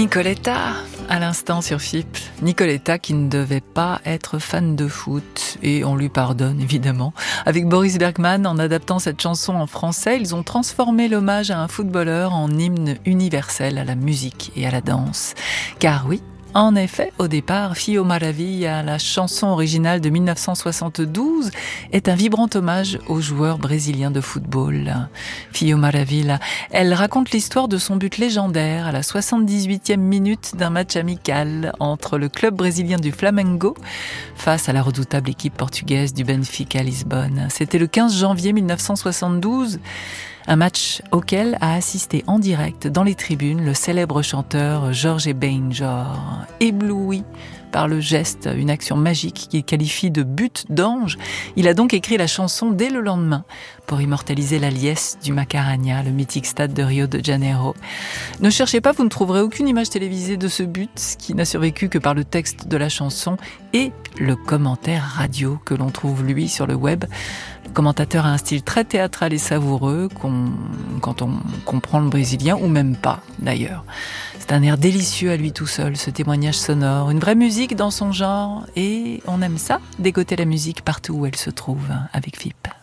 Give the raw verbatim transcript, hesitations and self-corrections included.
Nicoletta, à l'instant sur F I P. Nicoletta qui ne devait pas être fan de foot, et on lui pardonne évidemment. Avec Boris Bergman, en adaptant cette chanson en français, ils ont transformé l'hommage à un footballeur en hymne universel à la musique et à la danse. Car oui, en effet, au départ, Fio Maravilla, la chanson originale de mille neuf cent soixante-douze, est un vibrant hommage au joueur brésilien de football. Fio Maravilla, elle raconte l'histoire de son but légendaire à la soixante-dix-huitième minute d'un match amical entre le club brésilien du Flamengo face à la redoutable équipe portugaise du Benfica Lisbonne. C'était le quinze janvier mille neuf cent soixante-douze. Un match auquel a assisté en direct dans les tribunes le célèbre chanteur Jorge Benjor. Ébloui par le geste, une action magique qu'il qualifie de but d'ange, il a donc écrit la chanson dès le lendemain pour immortaliser la liesse du Macarena, le mythique stade de Rio de Janeiro. Ne cherchez pas, vous ne trouverez aucune image télévisée de ce but qui n'a survécu que par le texte de la chanson et le commentaire radio que l'on trouve lui sur le web. Le commentateur a un style très théâtral et savoureux qu'on, quand on comprend le brésilien, ou même pas d'ailleurs. C'est un air délicieux à lui tout seul, ce témoignage sonore, une vraie musique dans son genre, et on aime ça, dégoter la musique partout où elle se trouve, avec F I P.